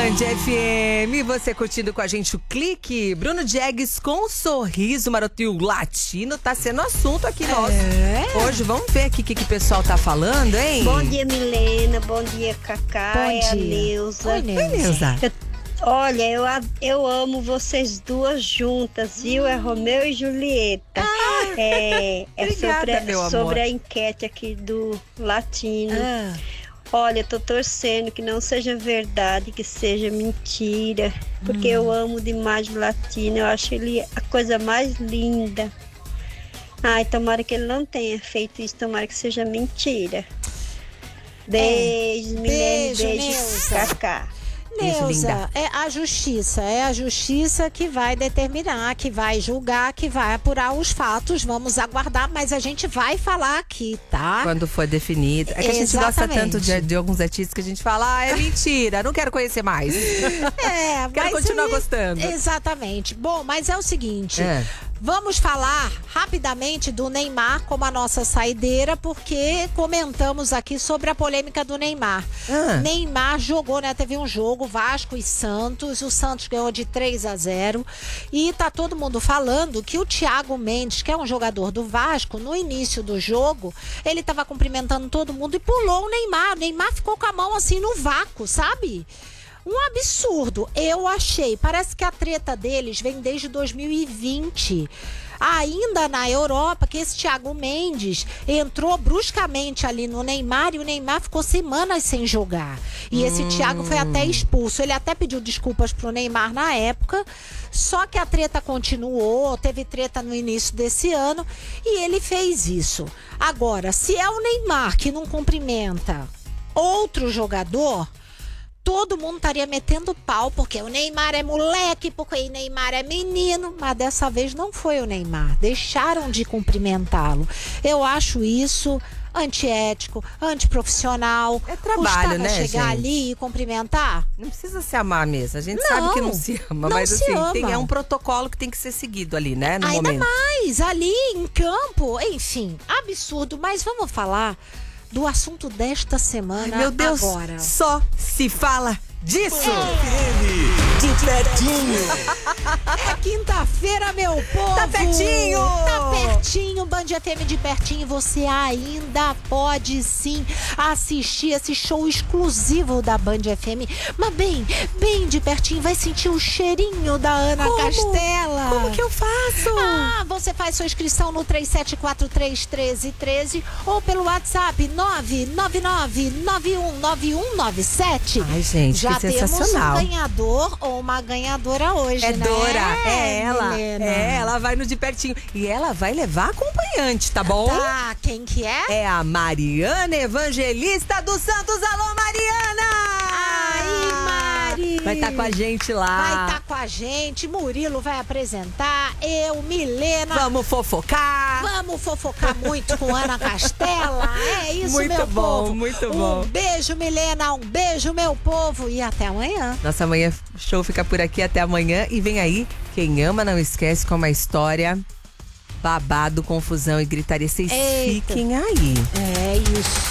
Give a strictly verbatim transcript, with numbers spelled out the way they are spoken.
Band F M, você curtindo com a gente o clique. Bruno Diegues com um sorriso marotinho latino tá sendo assunto aqui é. nosso. Hoje vamos ver aqui o que, que o pessoal tá falando, hein? Bom dia, Milena. Bom dia, Cacá. Bom é dia. a Neuza. Oi, Neuza. Oi, Neuza. Eu, olha, eu, a- eu amo vocês duas juntas, viu? É Romeu e Julieta. é é obrigada, sobre, meu amor. sobre a enquete aqui do Latino. Ah, Olha, eu tô torcendo que não seja verdade, que seja mentira. Porque eu amo demais o Latino. Eu acho ele a coisa mais linda. Ai, tomara que ele não tenha feito isso. Tomara que seja mentira. Beijo, Milene. Beijo, Beijo, Neuza. Cacá. Beijo, Neuza, linda. é a justiça, é a justiça que vai determinar, que vai julgar, que vai apurar os fatos. Vamos aguardar, mas a gente vai falar aqui, tá? Quando for definido. É que a gente gosta Exatamente. tanto de, de alguns artistas que a gente fala, ah, é mentira, não quero conhecer mais. É, Quero mas continuar aí- gostando. Exatamente. Bom, mas é o seguinte, É. vamos falar rapidamente do Neymar como a nossa saideira, porque comentamos aqui sobre a polêmica do Neymar. Ah. Neymar jogou, né? Teve um jogo, Vasco e Santos. O Santos ganhou de três a zero. E tá todo mundo falando que o Thiago Mendes, que é um jogador do Vasco, no início do jogo, ele tava cumprimentando todo mundo e pulou o Neymar. O Neymar ficou com a mão assim no vácuo, sabe? Um absurdo, eu achei. Parece que a treta deles vem desde dois mil e vinte. Ainda na Europa, que esse Thiago Mendes entrou bruscamente ali no Neymar e o Neymar ficou semanas sem jogar. E esse Hum. Thiago foi até expulso. Ele até pediu desculpas pro Neymar na época, só que a treta continuou, teve treta no início desse ano e ele fez isso. Agora, se é o Neymar que não cumprimenta outro jogador, todo mundo estaria metendo pau, porque o Neymar é moleque, porque o Neymar é menino. Mas dessa vez não foi o Neymar. Deixaram de cumprimentá-lo. Eu acho isso antiético, antiprofissional. É trabalho, Custava né, chegar gente? ali e cumprimentar? Não precisa se amar mesmo. A gente Não, sabe que não se ama, não mas se assim, ama. tem, é um protocolo que tem que ser seguido ali, né? No Ainda momento. mais, ali em campo. Enfim, absurdo. Mas vamos falar do assunto desta semana. Ai, meu Deus, agora. só se fala disso. De pertinho. É quinta-feira, meu povo! Tá pertinho! Tá pertinho, Band F M de pertinho. Você ainda pode sim assistir esse show exclusivo da Band F M. Mas bem, bem de pertinho, vai sentir o cheirinho da Ana Como? Castela. Como que eu faço? Ah, você faz sua inscrição no três sete quatro três, um três um três ou pelo WhatsApp nove nove nove, nove um nove um nove sete. Ai, gente, Já que temos sensacional. um ganhador ou uma ganhadora hoje, É né? Dora, é ela. Milena? É, ela vai no de pertinho. E ela vai levar acompanhante, tá bom? Tá, quem que é? É a Mariana Evangelista dos Santos. Alô, Mariana! Aí, Mari! Vai estar com a gente lá. Vai estar com a gente, Murilo vai apresentar, eu, Milena. Vamos fofocar. Vamos fofocar muito com Ana Castela. É isso, Muito meu bom, povo. muito Um bom. beijo, Milena. Um beijo, meu povo. E até amanhã. Nossa manhã show fica por aqui até amanhã. E vem aí, quem ama não esquece, com uma história babado, confusão e gritaria. Vocês Eita. fiquem aí. É isso.